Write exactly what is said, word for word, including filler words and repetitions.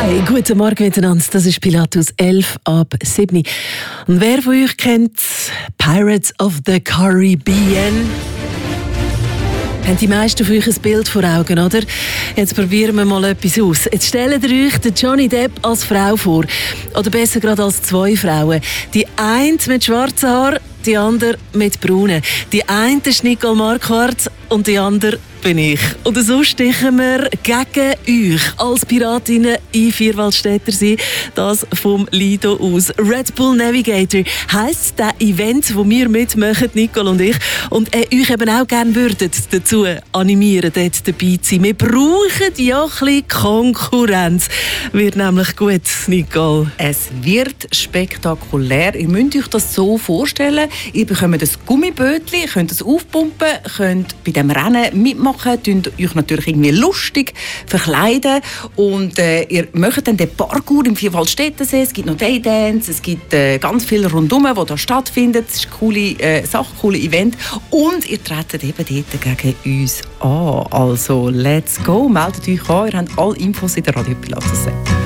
Hey, guten Morgen miteinander, das ist Pilatus elf ab sieben. Und wer von euch kennt Pirates of the Caribbean? Haben die meisten von euch ein Bild vor Augen, oder? Jetzt probieren wir mal etwas aus. Jetzt stellt ihr euch den Johnny Depp als Frau vor. Oder besser gerade als zwei Frauen. Die eine mit schwarzen Haaren, die andere mit braunen. Die eine ist Nicole Marquardt und die andere bin ich. Und so stechen wir gegen euch als Piratinnen in Vierwaldstättersee. Das vom Lido aus. Red Bull Navigator heisst das Event, das wir mitmachen, Nicole und ich. Und äh, euch eben auch gerne würden dazu animieren, dort dabei zu sein. Wir brauchen ja ein bisschen Konkurrenz. Wird nämlich gut, Nicole. Es wird spektakulär. Ihr müsst euch das so vorstellen. Ihr bekommt ein Gummibötchen, könnt es aufpumpen, könnt bei dem Rennen mitmachen, könnt euch natürlich irgendwie lustig verkleiden und äh, ihr macht dann den Parkour im Vierwaldstättersee. Es gibt noch Daydance, es gibt äh, ganz viel rundum, wo da stattfindet. Es ist eine coole äh, Sache, ein cooles Event und ihr tretet eben dort gegen uns an. Also let's go, meldet euch an, ihr habt alle Infos in der Radio Pilatus App.